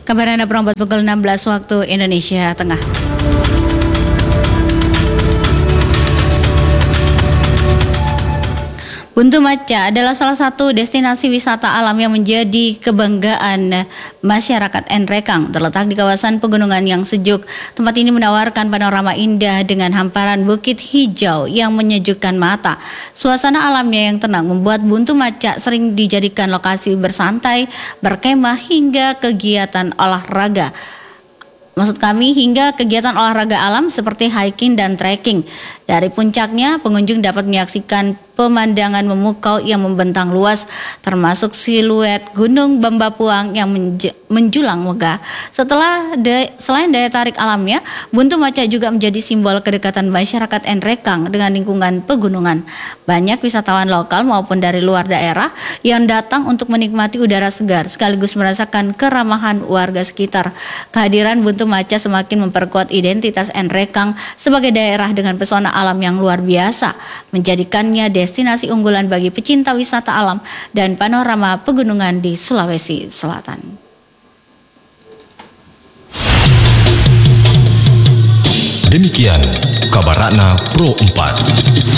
Kabar Anda perompat pukul 16 waktu Indonesia Tengah. Buntu Maca adalah salah satu destinasi wisata alam yang menjadi kebanggaan masyarakat Nrekang. Terletak di kawasan pegunungan yang sejuk, tempat ini menawarkan panorama indah dengan hamparan bukit hijau yang menyejukkan mata. Suasana alamnya yang tenang membuat Buntu Maca sering dijadikan lokasi bersantai, berkemah hingga kegiatan olahraga. Hingga kegiatan olahraga alam seperti hiking dan trekking. Dari puncaknya, pengunjung dapat menyaksikan pemandangan memukau yang membentang luas, termasuk siluet Gunung Bambapuang yang menjulang megah. Selain daya tarik alamnya, Buntu Maca juga menjadi simbol kedekatan masyarakat Nrekang dengan lingkungan pegunungan. Banyak wisatawan lokal maupun dari luar daerah yang datang untuk menikmati udara segar sekaligus merasakan keramahan warga sekitar. Kehadiran Buntu Maca semakin memperkuat identitas Nrekang sebagai daerah dengan pesona alam yang luar biasa, menjadikannya destinasi unggulan bagi pecinta wisata alam dan panorama pegunungan di Sulawesi Selatan. Demikian kabar Ratna Pro 4.